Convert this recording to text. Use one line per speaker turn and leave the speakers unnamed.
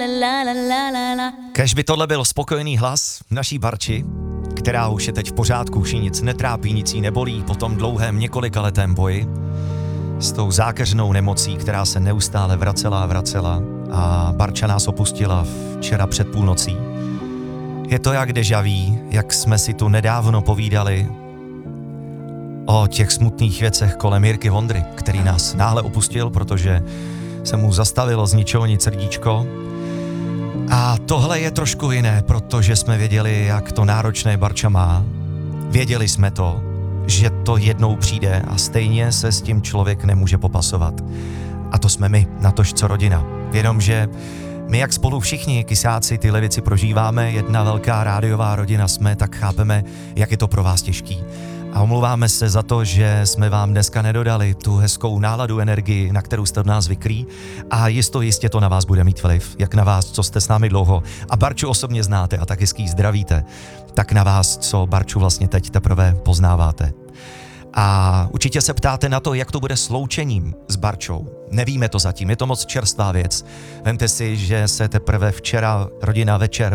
Kéž by tohle byl spokojený hlas naší Barči, která už je teď v pořádku, už ji nic netrápí, nic jí nebolí po tom dlouhém několikaletém boji s tou zákeřnou nemocí, která se neustále vracela a Barča nás opustila včera před půlnocí. Je to jak déjà vu, jak jsme si tu nedávno povídali o těch smutných věcech kolem Jirky Vondry, který nás náhle opustil, protože se mu zastavilo z ničeho nic srdíčko. A tohle je trošku jiné, protože jsme věděli, jak to náročné Barča má. Věděli jsme to, že to jednou přijde a stejně se s tím člověk nemůže popasovat. A to jsme my, natož co rodina. Jenomže my, jak spolu všichni kysáci tyhle věci prožíváme, jedna velká rádiová rodina jsme, tak chápeme, jak je to pro vás těžký. A omlouváme se za to, že jsme vám dneska nedodali tu hezkou náladu, energii, na kterou jste od nás zvyklí, a jistě to na vás bude mít vliv, jak na vás, co jste s námi dlouho a Barču osobně znáte a tak hezký zdravíte, tak na vás, co Barču vlastně teď teprve poznáváte. A určitě se ptáte na to, jak to bude s loučením s Barčou. Nevíme to zatím, je to moc čerstvá věc. Vemte si, že se teprve včera rodina večer